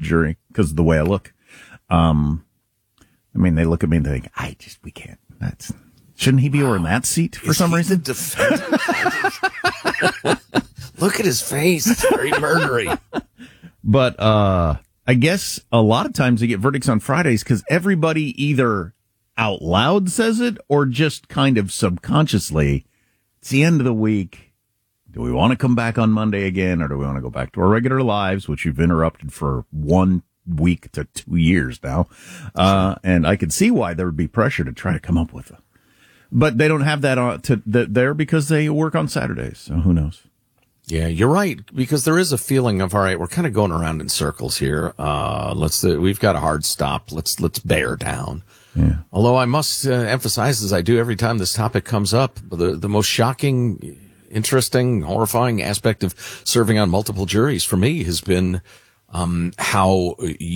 jury because of the way I look. I mean, they look at me and they think, we can't. Shouldn't he be over in that seat for some reason? Look at his face. It's very murdery. But I guess a lot of times they get verdicts on Fridays because everybody either out loud says it or just kind of subconsciously, it's the end of the week. Do we want to come back on Monday again, or do we want to go back to our regular lives, which you've interrupted for 1 week to 2 years now? And I could see why there would be pressure to try to come up with it. But they don't have that there because they work on Saturdays, so who knows? Yeah, you're right, because there is a feeling of, all right, we're kind of going around in circles here. We've got a hard stop. Let's bear down. Yeah. Although I must emphasize, as I do every time this topic comes up, the most shocking, interesting, horrifying aspect of serving on multiple juries for me has been how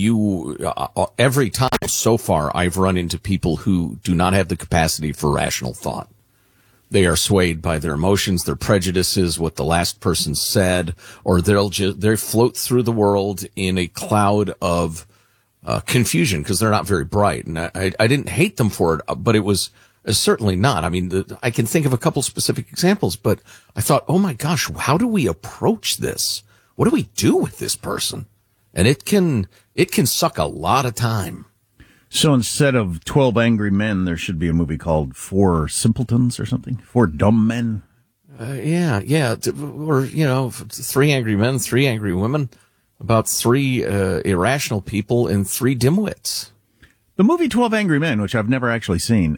every time so far I've run into people who do not have the capacity for rational thought. They are swayed by their emotions, their prejudices, what the last person said, or they float through the world in a cloud of confusion because they're not very bright. And I didn't hate them for it, but it was certainly not. I mean, I can think of a couple specific examples, but I thought, oh my gosh, how do we approach this? What do we do with this person? And it can suck a lot of time. So instead of 12 Angry Men, there should be a movie called 4 Simpletons or something? 4 Dumb Men? Yeah. Or, 3 Angry Men, 3 Angry Women, about 3 irrational people and 3 dimwits. The movie 12 Angry Men, which I've never actually seen,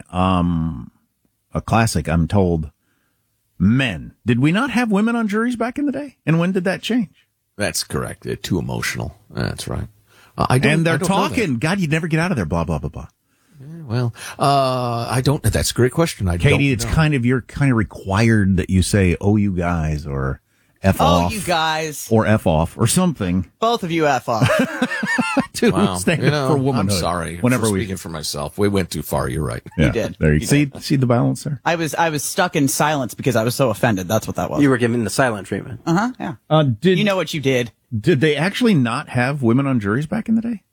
a classic, I'm told, men. Did we not have women on juries back in the day? And when did that change? That's correct. They're too emotional. That's right. And they're talking. God, you'd never get out of there, blah, blah, blah, blah. Well, I don't. That's a great question. Katie, it's you're kind of required that you say, oh, you guys, or F off. Oh, you guys. Or F off, or something. Both of you F off. Wow. Stand up for womanhood. I'm sorry. Whenever speaking for myself. We went too far. You're right. Yeah, you did. There you see the balance there? I was stuck in silence because I was so offended. That's what that was. You were given the silent treatment. Uh-huh, yeah. You know what you did. Did they actually not have women on juries back in the day?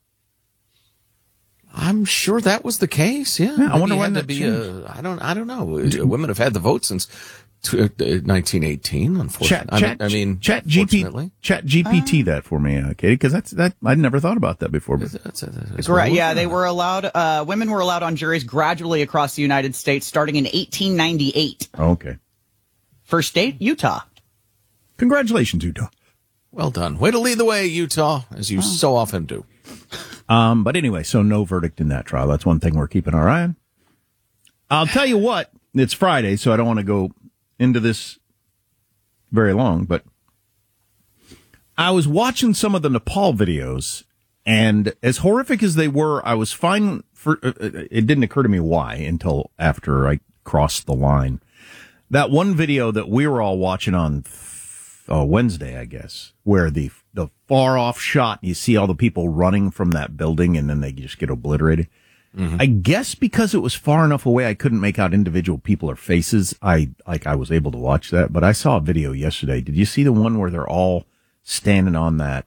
I'm sure that was the case. Yeah. I wonder when that changed. I don't know. Women have had the vote since 1918. Unfortunately, Chat GPT that for me, Katie, because that I'd never thought about that before. That's right. Yeah, they were allowed. Women were allowed on juries gradually across the United States, starting in 1898. Okay. First state, Utah. Congratulations, Utah. Well done. Way to lead the way, Utah, as you so often do. But anyway, so no verdict in that trial. That's one thing we're keeping our eye on. I'll tell you what, it's Friday, so I don't want to go into this very long, but I was watching some of the Nepal videos, and as horrific as they were, I was fine for, it didn't occur to me why until after I crossed the line. That one video that we were all watching on Wednesday, I guess, where the far off shot, you see all the people running from that building and then they just get obliterated. Mm-hmm. I guess because it was far enough away, I couldn't make out individual people or faces. I was able to watch that, but I saw a video yesterday. Did you see the one where they're all standing on that?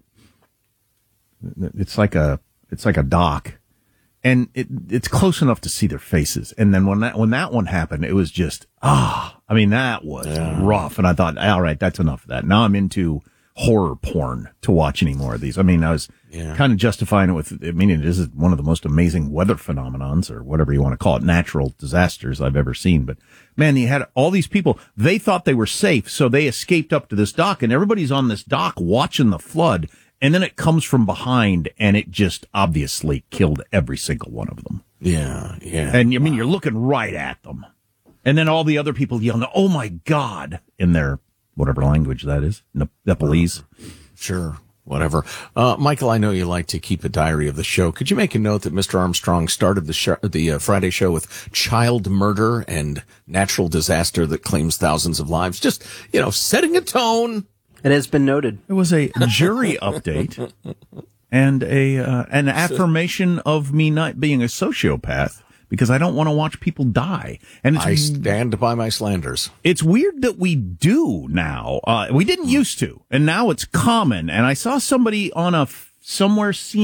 It's like a dock, and it's close enough to see their faces. And then when that one happened, it was just, that was rough. And I thought, all right, that's enough of that. Now I'm into horror porn to watch any more of these. I mean, I was kind of justifying it with, it is one of the most amazing weather phenomenons, or whatever you want to call it, natural disasters I've ever seen. But man, you had all these people, they thought they were safe, so they escaped up to this dock, and everybody's on this dock watching the flood, and then it comes from behind, and it just obviously killed every single one of them. Yeah. And you're looking right at them. And then all the other people yelling, oh my God, in their whatever language that is, Nepalese. Sure, whatever. Michael, I know you like to keep a diary of the show. Could you make a note that Mr. Armstrong started the Friday show with child murder and natural disaster that claims thousands of lives? Just, setting a tone. It has been noted. It was a jury update and an affirmation of me not being a sociopath, because I don't want to watch people die. And I stand by my slanders. It's weird that we do now. We didn't used to, and now it's common. And I saw somebody on somewhere